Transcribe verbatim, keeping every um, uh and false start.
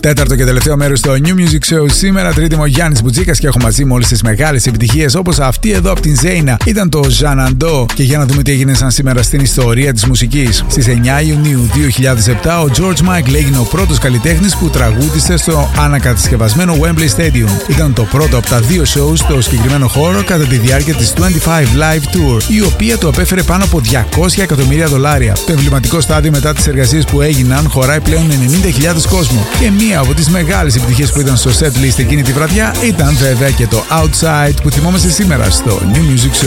Τέταρτο και τελευταίο μέρος στο New Music Show. Σήμερα Τρίτη μου ο Γιάννης Μπουτζίκας και έχω μαζί μου όλες τις μεγάλες επιτυχίες, όπως αυτή εδώ από την Ζέινα. Ήταν το Ζαναντό. Και για να δούμε τι έγινε σαν σήμερα στην ιστορία της μουσικής. Στις εννιά Ιουνίου δύο χιλιάδες επτά ο George Michael έγινε ο πρώτος καλλιτέχνης που τραγούδισε στο ανακατασκευασμένο Wembley Stadium. Ήταν το πρώτο από τα δύο shows στο συγκεκριμένο χώρο κατά τη διάρκεια της είκοσι πέντε Live Tour, η οποία του απέφερε πάνω από διακόσια εκατομμύρια δολάρια. Το εμβληματικό στάδιο μετά τις εργασίες που έγιναν χωράει πλέον ενενήντα χιλιάδες κόσμο. Και μία από τις μεγάλες επιτυχίες που ήταν στο set list εκείνη τη βραδιά ήταν βέβαια και το Outside που θυμόμαστε σήμερα στο New Music Show.